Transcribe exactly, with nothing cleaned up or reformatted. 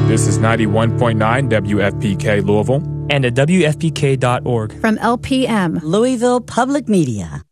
This is ninety-one point nine W F P K Louisville. And at W F P K dot org. From L P M, Louisville Public Media.